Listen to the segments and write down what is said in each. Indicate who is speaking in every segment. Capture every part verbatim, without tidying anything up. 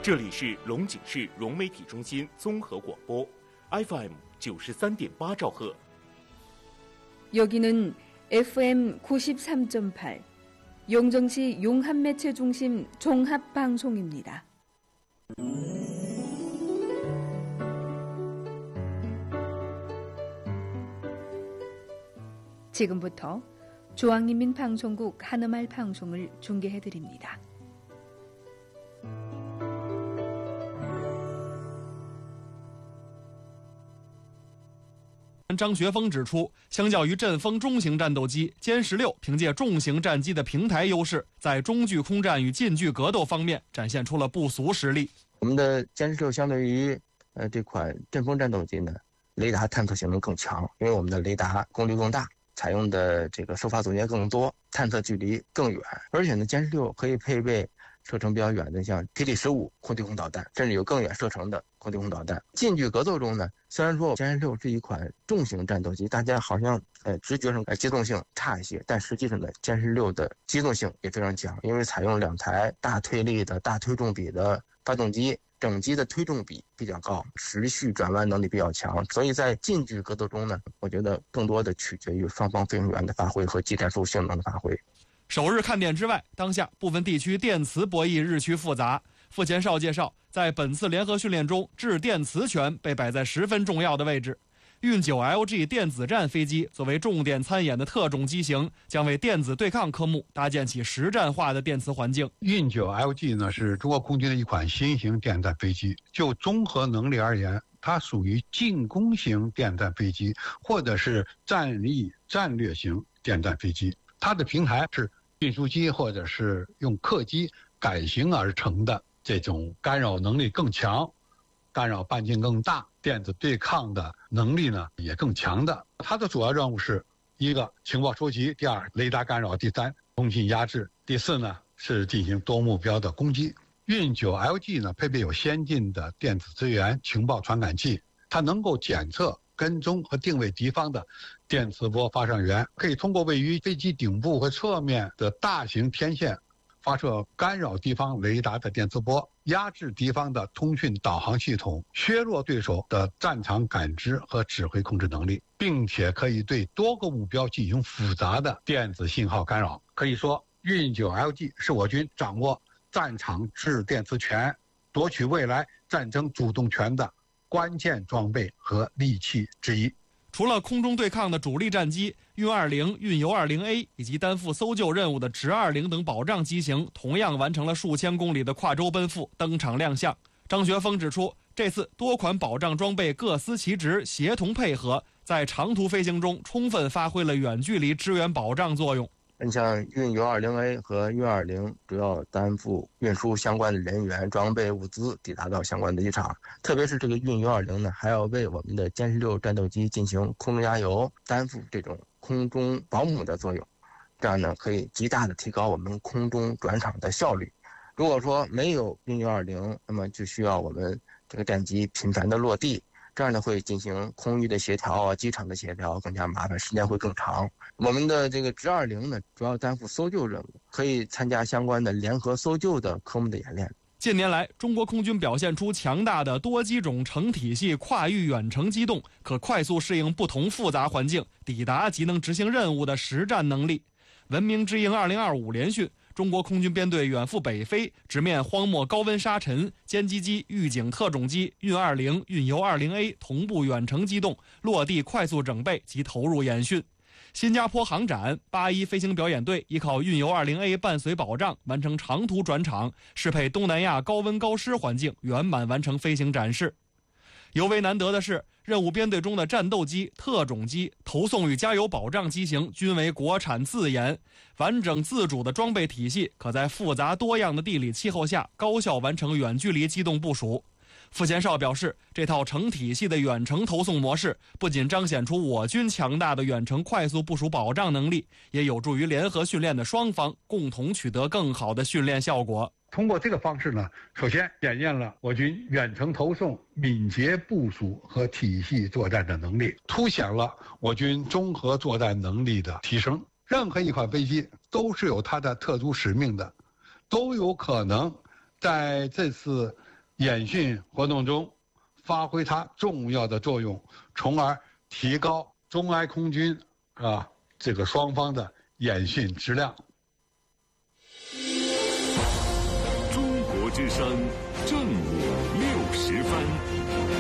Speaker 1: 这里是龙井市融媒体中心综合广播 F M 九十三点八兆赫。
Speaker 2: 여기는 에프 엠 구십삼 점 팔 용정시 용합매체중심 종합방송입니다. 지금부터 중앙인민방송국 한음할 방송을 중계해드립니다.
Speaker 3: 张学峰指出，相较于阵风中型战斗机，歼十六凭借重型战机的平台优势，在中距空战与近距格斗方面展现出了不俗实力。
Speaker 4: 我们的歼十六相对于呃这款阵风战斗机呢，雷达探测性能更强，因为我们的雷达功率更大，采用的这个收发组件更多，探测距离更远，而且呢，歼十六可以配备射程比较远的像铁体十五空对空导弹，甚至有更远射程的空对空导弹。近距格斗中呢，虽然说歼十六是一款重型战斗机，大家好像呃直觉上呃机动性差一些，但实际上呢，歼十六的机动性也非常强，因为采用两台大推力的大推重比的发动机，整机的推重比比较高，持续转弯能力比较强，所以在近距格斗中呢，我觉得更多的取决于双方飞行员的发挥和技战术性能的发挥。
Speaker 3: 首日看点之外，当下部分地区电磁博弈日趋复杂。傅前哨介绍，在本次联合训练中，制电磁权被摆在十分重要的位置。运九 L G 电子战飞机作为重点参演的特种机型，将为电子对抗科目搭建起实战化的电磁环境。
Speaker 5: 运九 L G 呢是中国空军的一款新型电战飞机，就综合能力而言，它属于进攻型电战飞机，或者是战力战略型电战飞机。它的平台是运输机或者是用客机改型而成的，这种干扰能力更强，干扰半径更大，电子对抗的能力呢也更强的。它的主要任务是一个情报收集，第二雷达干扰，第三通信压制，第四呢是进行多目标的攻击。运九 L G 呢配备有先进的电子资源情报传感器，它能够检测跟踪和定位敌方的电磁波发射源，可以通过位于飞机顶部和侧面的大型天线发射干扰敌方雷达的电磁波，压制敌方的通讯导航系统，削弱对手的战场感知和指挥控制能力，并且可以对多个目标进行复杂的电子信号干扰。可以说，运九 L G 是我军掌握战场制电磁权、夺取未来战争主动权的关键装备和利器之一。
Speaker 3: 除了空中对抗的主力战机运二零、运油二零 A 以及担负搜救任务的直二零等保障机型，同样完成了数千公里的跨洲奔赴，登场亮相。张学峰指出，这次多款保障装备各司其职，协同配合，在长途飞行中充分发挥了远距离支援保障作用。
Speaker 4: 你像运油二零 A 和运二零主要担负运输相关的人员、装备、物资抵达到相关的机场，特别是这个运油二零呢，还要为我们的歼十六战斗机进行空中加油，担负这种空中保姆的作用，这样呢可以极大的提高我们空中转场的效率。如果说没有运油二零，那么就需要我们这个战机频繁的落地，这样呢会进行空域的协调啊，机场的协调更加麻烦，时间会更长。我们的这个直二零呢，主要担负搜救任务，可以参加相关的联合搜救的科目的演练。
Speaker 3: 近年来，中国空军表现出强大的多机种成体系跨域远程机动，可快速适应不同复杂环境，抵达及能执行任务的实战能力。文明之鹰二零二五联训，中国空军编队远赴北非，直面荒漠高温沙尘，歼击机、预警特种机、运二零、运油二零 A 同步远程机动，落地快速整备及投入演训。新加坡航展八一飞行表演队依靠运油二零 A 伴随保障，完成长途转场，适配东南亚高温高湿环境，圆满完成飞行展示。尤为难得的是，任务编队中的战斗机、特种机、投送与加油保障机型均为国产自研，完整自主的装备体系可在复杂多样的地理气候下高效完成远距离机动部署。傅前哨表示，这套成体系的远程投送模式不仅彰显出我军强大的远程快速部署保障能力，也有助于联合训练的双方共同取得更好的训练效果。
Speaker 5: 通过这个方式呢，首先检验了我军远程投送、敏捷部署和体系作战的能力，凸显了我军综合作战能力的提升。任何一款飞机都是有它的特殊使命的，都有可能在这次演训活动中发挥它重要的作用，从而提高中埃空军啊这个双方的演训质量。
Speaker 6: 中国之声正午六时分。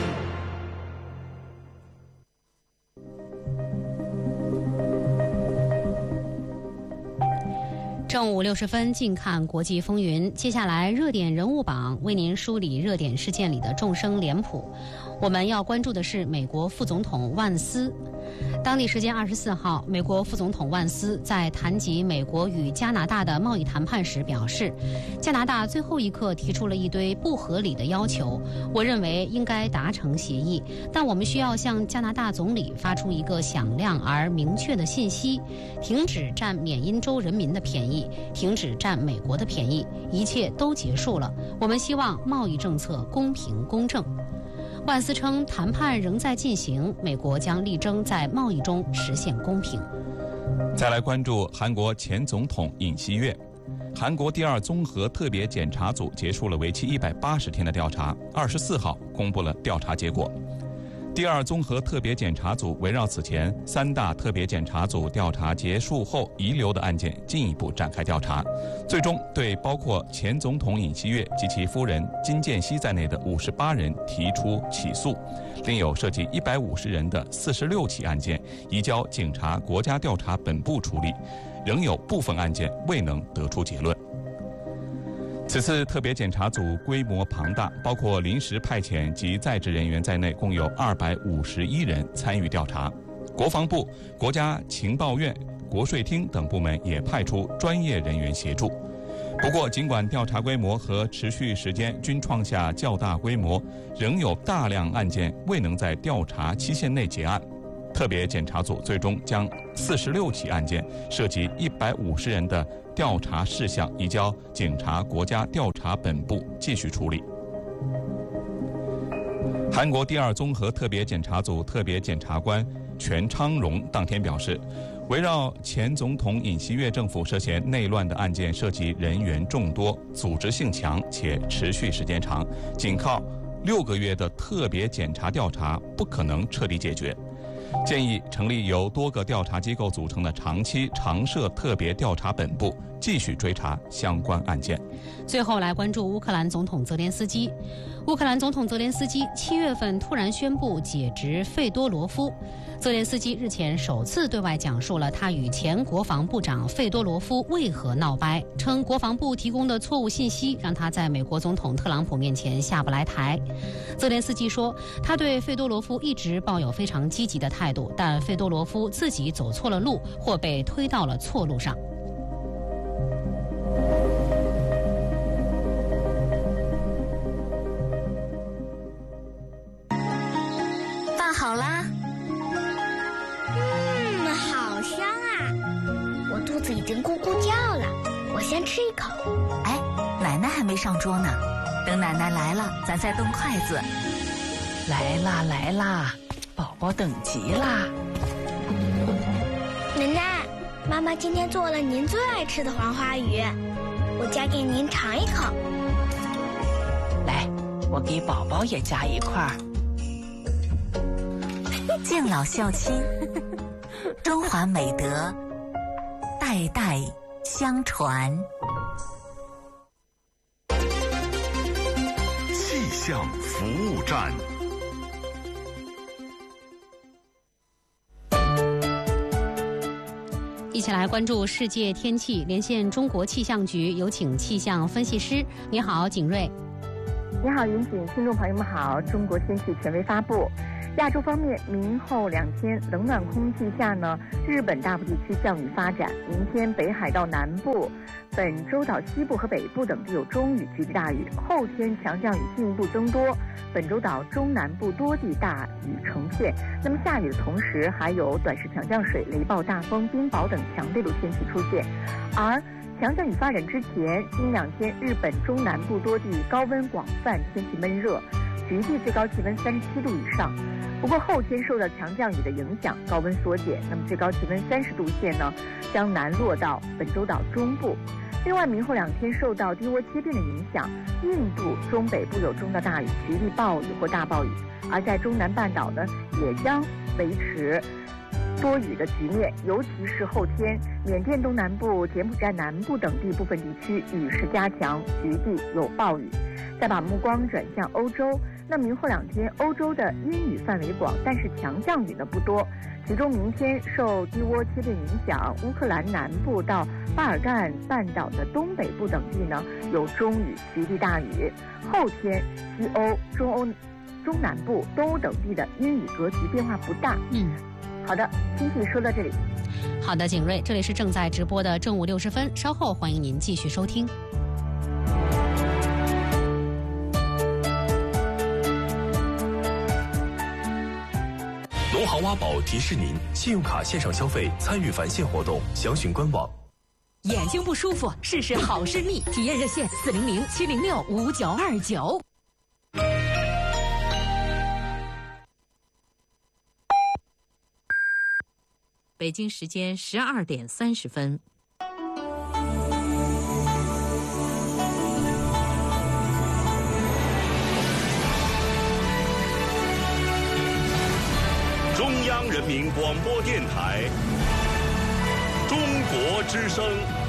Speaker 7: 正午六十分，近看国际风云。接下来，热点人物榜为您梳理热点事件里的众生脸谱。我们要关注的是美国副总统万斯。当地时间二十四号，美国副总统万斯在谈及美国与加拿大的贸易谈判时表示，加拿大最后一刻提出了一堆不合理的要求，我认为应该达成协议，但我们需要向加拿大总理发出一个响亮而明确的信息：停止占缅因州人民的便宜，停止占美国的便宜，一切都结束了。我们希望贸易政策公平公正。万斯称，谈判仍在进行，美国将力争在贸易中实现公平。
Speaker 8: 再来关注韩国前总统尹锡悦。韩国第二综合特别检察组结束了为期一百八十天的调查，二十四号公布了调查结果。第二综合特别检察组围绕此前三大特别检察组调查结束后遗留的案件进一步展开调查，最终对包括前总统尹锡悦及其夫人金建熙在内的五十八人提出起诉，另有涉及一百五十人的四十六起案件移交警察国家调查本部处理，仍有部分案件未能得出结论。此次特别检察组规模庞大，包括临时派遣及在职人员在内，共有二百五十一人参与调查。国防部、国家情报院、国税厅等部门也派出专业人员协助。不过，尽管调查规模和持续时间均创下较大规模，仍有大量案件未能在调查期限内结案。特别检察组最终将四十六起案件涉及一百五十人的调查事项移交警察国家调查本部继续处理。韩国第二综合特别检察组特别检察官全昌荣当天表示，围绕前总统尹锡悦政府涉嫌内乱的案件涉及人员众多、组织性强且持续时间长，仅靠六个月的特别检察调查不可能彻底解决。建议成立由多个调查机构组成的长期常设特别调查本部，继续追查相关案件。
Speaker 7: 最后来关注乌克兰总统泽连斯基。乌克兰总统泽连斯基七月份突然宣布解职费多罗夫。泽连斯基日前首次对外讲述了他与前国防部长费多罗夫为何闹掰，称国防部提供的错误信息让他在美国总统特朗普面前下不来台。泽连斯基说，他对费多罗夫一直抱有非常积极的态度，但费多罗夫自己走错了路，或被推到了错路上。
Speaker 9: 饭好啦。嗯，好香啊！我肚子已经咕咕叫了，我先吃一口。
Speaker 10: 哎，奶奶还没上桌呢，等奶奶来了，咱再动筷子。
Speaker 11: 来啦来啦，宝宝等急啦！
Speaker 9: 奶奶，妈妈今天做了您最爱吃的黄花鱼，我夹给您尝一口。
Speaker 11: 来，我给宝宝也夹一块儿。
Speaker 10: 敬老孝亲，中华美德代代相传。
Speaker 6: 气象服务站。
Speaker 7: 一起来关注世界天气，连线中国气象局，有请气象分析师。你好，景瑞。
Speaker 12: 你好，云锦，听众朋友们好。中国天气权威发布。亚洲方面，明后两天冷暖空气下呢，日本大部地区降雨发展。明天北海道南部、本州岛西部和北部等地有中雨局部大雨，后天强降雨进一步增多，本州岛中南部多地大雨成片。那么下雨的同时，还有短时强降水、雷暴大风、冰雹等强对流天气出现。而强降雨发展之前，今两天日本中南部多地高温广泛，天气闷热，局地最高气温三十七度以上。不过后天受到强降雨的影响，高温缩减，那么最高气温三十度线呢，将南落到本州岛中部。 另外，明后两天受到低涡切变的影响，印度中北部有中到大雨、局地暴雨或大暴雨，而在中南半岛呢，也将维持多雨的局面，尤其是后天，缅甸东南部、柬埔寨南部等地部分地区雨势加强，局地有暴雨。再把目光转向欧洲，那明后两天欧洲的阴雨范围广，但是强降雨呢不多。其中明天受低涡切变影响，乌克兰南部到巴尔干半岛的东北部等地呢有中雨、局地大雨。后天西欧、中欧、中南部、东欧等地的阴雨格局变化不大。
Speaker 7: 嗯，
Speaker 12: 好的，天气说到这里。
Speaker 7: 好的，景睿，这里是正在直播的正午六时分，稍后欢迎您继续收听。
Speaker 13: 农行挖宝提示您：信用卡线上消费参与返现活动，详询官网。
Speaker 14: 眼睛不舒服，试试好视力，体验热线四零零七零六五九二九。北京时间十二点三十分。
Speaker 6: 中央人民广播电台，中国之声。